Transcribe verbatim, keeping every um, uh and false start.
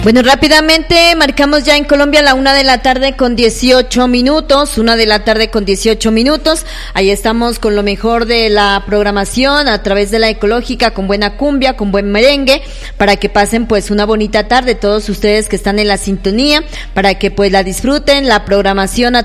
Bueno, rápidamente marcamos ya en Colombia la una de la tarde con dieciocho minutos, una de la tarde con dieciocho minutos. Ahí estamos con lo mejor de la programación a través de la Ecológica, con buena cumbia, con buen merengue, para que pasen pues una bonita tarde todos ustedes que están en la sintonía, para que pues la disfruten, la programación a